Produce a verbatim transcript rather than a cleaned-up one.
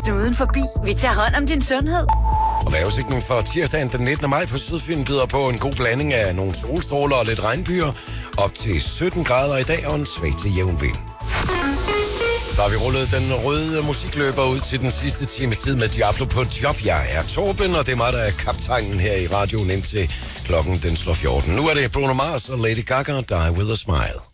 snuden forbi. Vi tager hånd om din sundhed. Og vejrudsigten for tirsdagen den nittende maj på Sydfyn byder på en god blanding af nogle solstråler og lidt regnbyer. Op til sytten grader i dag og en svag til jævn vind. Så har vi rullet den røde musikløber ud til den sidste times tid med Diablo på job. Jeg er Torben, og det er mig, der er kaptajnen her i radioen indtil klokken den slår fjorten. Nu er det Bruno Mars og Lady Gaga, Die With A Smile.